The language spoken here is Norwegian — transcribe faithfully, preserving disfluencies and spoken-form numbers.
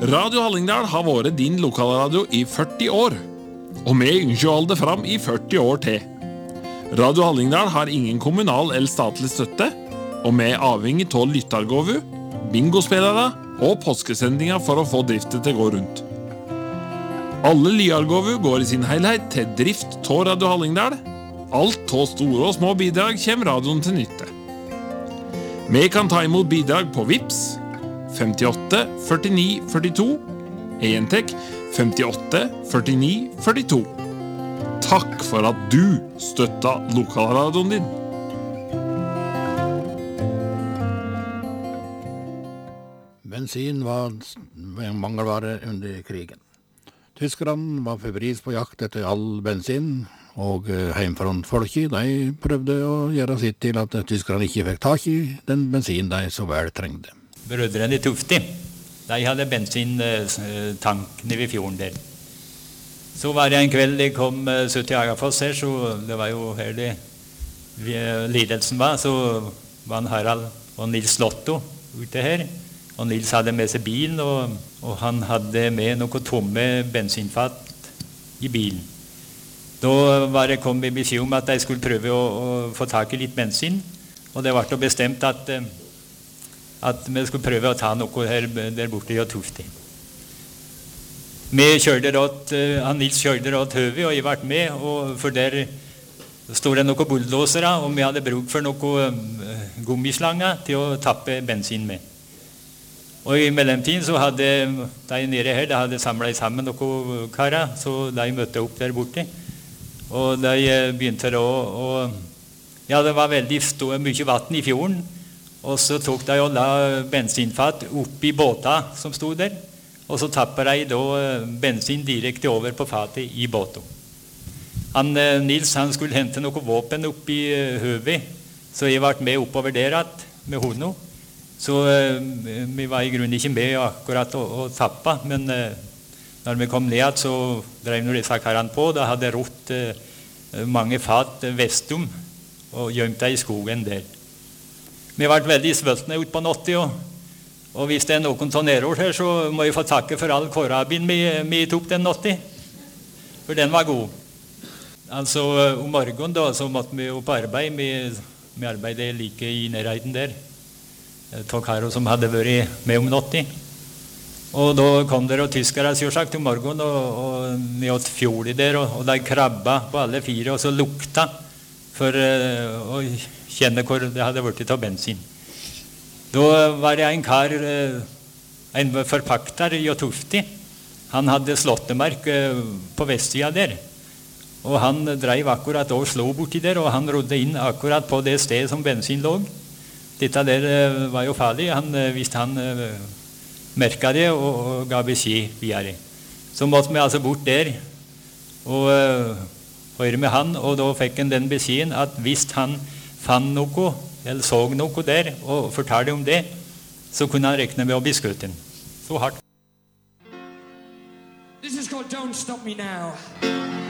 Radio Hallingdal har vært din lokalradio i førti år, og vi ønsker å holde det fram i førti år til. Radio Hallingdal har ingen kommunal eller statlig støtte, og vi er avhengig av lyttergåvu, bingospillere og påskesendinger for å få driften til å gå rundt. Alle lyargåvu går i sin helhet til drift av Radio Hallingdal. Alt av store og små bidrag kommer radioen til nytte. Vi kan ta imot bidrag på Vips femtiåtte førtini førtito, Entek femtiåtte førtini førtito. Takk for at du støtta lokalradioen din. Bensin var mangelvare under krigen. Tyskerne var febrilsk på jakt etter all bensin, og heimfrontfolket, de prøvde å gjøre sitt til at tyskerne ikke fikk tak i den bensin de så vel trengte. Brødrene Tufti, de hadde bensintank nede ved fjorden der. Så var det en kveld de kom så til Agafoss her, så det var jo her det lidelsen var, så var han Harald og Nils Lotto ute her. Og Nils hadde med seg bilen, og, og han hadde med noen tomme bensinfatt i bilen. Da var det kom vi beskjed om at de skulle prøve å, å få tak i litt bensin, og det ble bestemt at, at vi skulle prøve å ta noe her der borte i Tufti. Vi kjørte rått, han Nils kjørte rått høve, og jeg ble med, og for der stod det noen bulldosere, og vi hadde bruk for noen gummislanger til å tappe bensin med. Og i mellomtiden så hadde de nede her, de hadde samlet sammen noen karer, så de møtte opp der borte. Og de begynte da, og ja, det var veldig stå, mye vatten i fjorden, og så tok de og la bensinfatt opp i båta som stod der, og så tappet de da bensin direkte over på fatet i båten. Han, Nils han skulle hente noen våpen opp i høvet, så jeg ble med oppover der med hono. Så eh, vi var i grunnen ikke med akkurat å, å tappe, men eh, når vi kom ned så drev nå disse karene på. Da hadde rott eh, mange fat vestum og gjemt deg i skogen der. Vi ble veldig svøltne ut på nåtti, og, og hvis det er noen som nedover her, så må jeg få takke for all kårabien vi, vi tok den nåtti, for den var god. Altså om morgenen da, så måtte vi jo på arbeid, vi, vi arbeidet like i nærheten der. Tog her som hadde vært med om nåtti. Og da kom der og tyskere selvsagt om morgenen, og, og ned åt fjordet der, og, og de krabba på alle fire, og så lukta for uh, å kjenne hvor det hadde vært av bensin. Da var det en kar, uh, en forpakter i Tufti. Han hadde slåttemark uh, på vestsiden der, og han drev akkurat og slå borti der, og han rodde inn akkurat på det stedet som bensin lå. Dette der var jo farlig, han, hvis han uh, merket det og, og ga beskjed videre. Så måtte vi altså bort der og uh, høre med han, og da fikk han den beskjeden at hvis han fann noe, eller så noe der, og fortalte om det, så kunne han rekne med å bli skutt. Så hardt. This is called Don't Stop Me Now.